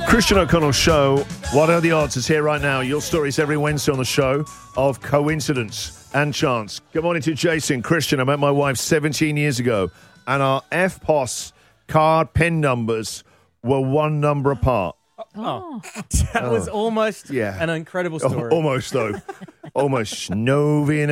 Christian O'Connell Show. What are the odds? Is here right now. Your stories every Wednesday on the show of coincidence and chance. Good morning to Jason. Christian, I met my wife 17 years ago, and our FPOS card PIN numbers were one number apart. Oh. That was almost an incredible story. Almost, though. Almost. Novi